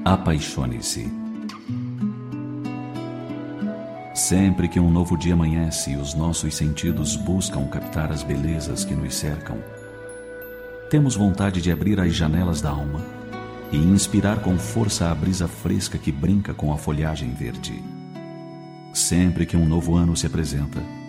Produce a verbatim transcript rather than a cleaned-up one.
Apaixone-se. Sempre que um novo dia amanhece e os nossos sentidos buscam captar as belezas que nos cercam, temos vontade de abrir as janelas da alma e inspirar com força a brisa fresca que brinca com a folhagem verde. Sempre que um novo ano se apresenta,